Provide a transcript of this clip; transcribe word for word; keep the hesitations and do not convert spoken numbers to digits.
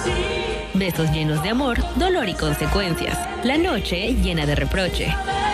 Besos llenos de amor, dolor y consecuencias. La noche llena de reproche.